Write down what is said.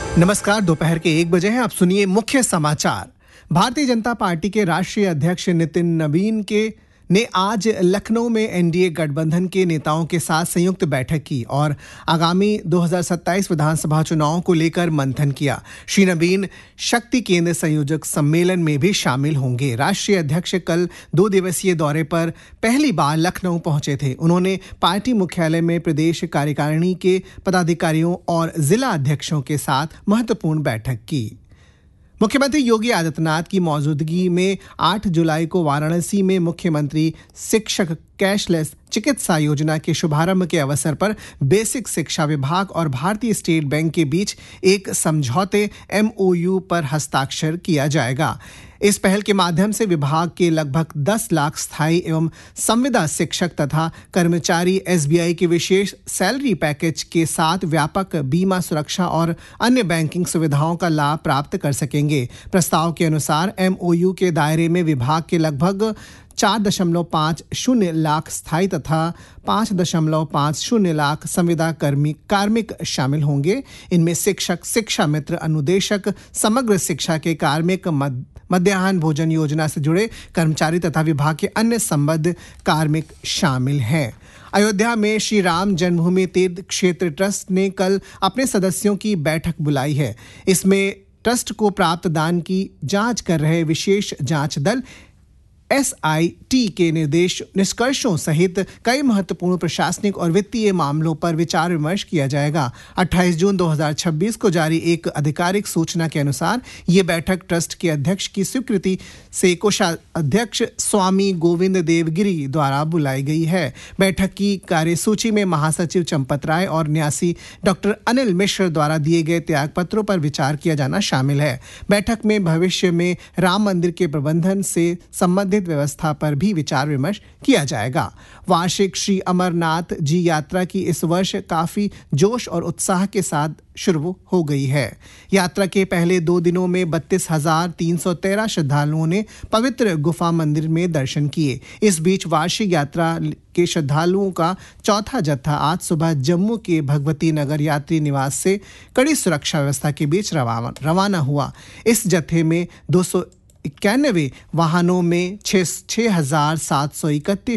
नमस्कार। दोपहर के 1 बजे हैं। आप सुनिए मुख्य समाचार। भारतीय जनता पार्टी के राष्ट्रीय अध्यक्ष नितिन नवीन ने आज लखनऊ में एनडीए गठबंधन के नेताओं के साथ संयुक्त बैठक की और आगामी 2027 विधानसभा चुनावों को लेकर मंथन किया। श्री नवीन शक्ति केंद्र संयोजक सम्मेलन में भी शामिल होंगे। राष्ट्रीय अध्यक्ष कल 2 दिवसीय दौरे पर पहली बार लखनऊ पहुंचे थे। उन्होंने पार्टी मुख्यालय में प्रदेश कार्यकारिणी के पदाधिकारियों और जिला अध्यक्षों के साथ महत्वपूर्ण बैठक की। मुख्यमंत्री योगी आदित्यनाथ की मौजूदगी में 8 जुलाई को वाराणसी में मुख्यमंत्री शिक्षक कैशलेस चिकित्सा योजना के शुभारंभ के अवसर पर बेसिक शिक्षा विभाग और भारतीय स्टेट बैंक के बीच एक समझौते MOU पर हस्ताक्षर किया जाएगा। इस पहल के माध्यम से विभाग के लगभग 10 लाख स्थायी एवं संविदा शिक्षक तथा कर्मचारी SBI के विशेष सैलरी पैकेज के साथ व्यापक बीमा सुरक्षा और अन्य बैंकिंग सुविधाओं का लाभ प्राप्त कर सकेंगे। प्रस्ताव के अनुसार MOU के दायरे में विभाग के लगभग 4.50 लाख स्थायी तथा 5.50 लाख संविदा कार्मिक शामिल होंगे। इनमें शिक्षक, शिक्षा मित्र, अनुदेशक, समग्र शिक्षा के कार्मिक, मध्याह्न भोजन योजना से जुड़े कर्मचारी तथा विभाग के अन्य संबद्ध कार्मिक शामिल हैं। अयोध्या में श्री राम जन्मभूमि तीर्थ क्षेत्र ट्रस्ट ने कल अपने सदस्यों की बैठक बुलाई है। इसमें ट्रस्ट को प्राप्त दान की जांच कर रहे विशेष जांच दल SIT के निष्कर्षों सहित कई महत्वपूर्ण प्रशासनिक और वित्तीय मामलों पर विचार विमर्श किया जाएगा। 28 जून 2026 को जारी एक आधिकारिक सूचना के अनुसार ये बैठक ट्रस्ट के अध्यक्ष की स्वीकृति से कोषाध्यक्ष स्वामी गोविंद देवगिरी द्वारा बुलाई गई है। बैठक की कार्यसूची में महासचिव चंपत राय और न्यासी डॉक्टर अनिल मिश्र द्वारा दिए गए त्यागपत्रों पर विचार किया जाना शामिल है। बैठक में भविष्य में राम मंदिर के प्रबंधन से संबंधित व्यवस्था पर भी विचार विमर्श किया जाएगा। वार्षिक श्री अमरनाथ जी यात्रा की इस वर्ष काफी जोश और उत्साह के साथ शुरू हो गई है। यात्रा के पहले 2 दिनों में 32,313 श्रद्धालुओं ने पवित्र गुफा मंदिर में दर्शन किए। इस बीच वार्षिक यात्रा के श्रद्धालुओं का चौथा जत्था आज सुबह जम्मू के भगवती नगर यात्री निवास से कड़ी सुरक्षा व्यवस्था के बीच रवाना हुआ। इस जत्थे में 291 वाहनों में 6,731